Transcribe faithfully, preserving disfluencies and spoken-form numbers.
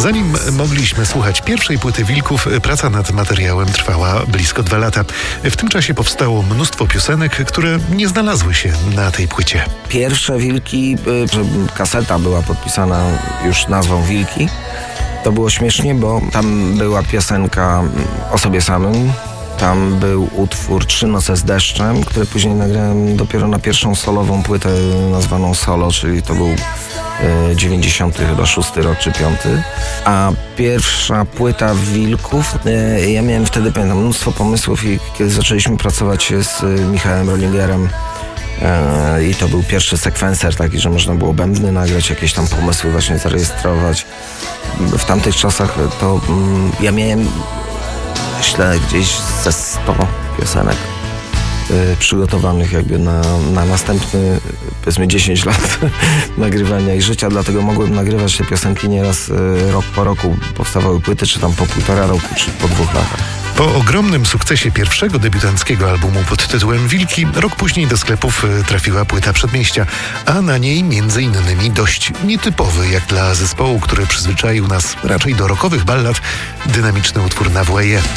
Zanim mogliśmy słuchać pierwszej płyty Wilków, praca nad materiałem trwała blisko dwa lata. W tym czasie powstało mnóstwo piosenek, które nie znalazły się na tej płycie. Pierwsze Wilki, kaseta była podpisana już nazwą Wilki. To było śmiesznie, bo tam była piosenka o sobie samym. Tam był utwór Trzy noce z deszczem, który później nagrałem dopiero na pierwszą solową płytę nazwaną Solo, czyli to był e, dziewięćdziesiąty chyba szósty rok czy piąty. A pierwsza płyta Wilków, e, ja miałem wtedy, pamiętam, mnóstwo pomysłów i kiedy zaczęliśmy pracować z Michałem Rollingerem, e, i to był pierwszy sekwencer taki, że można było bębny nagrać, jakieś tam pomysły właśnie zarejestrować. W tamtych czasach to mm, ja miałem, myślę, gdzieś ze sto piosenek y, przygotowanych jakby na, na następny, powiedzmy, dziesięć lat nagrywania i życia, dlatego mogłem nagrywać te piosenki nieraz y, rok po roku. Powstawały płyty, czy tam po półtora roku, czy po dwóch latach. Po ogromnym sukcesie pierwszego debiutanckiego albumu pod tytułem Wilki, rok później do sklepów trafiła płyta Przedmieścia, a na niej między innymi dość nietypowy jak dla zespołu, który przyzwyczaił nas raczej do rockowych ballad, dynamiczny utwór Na Voie.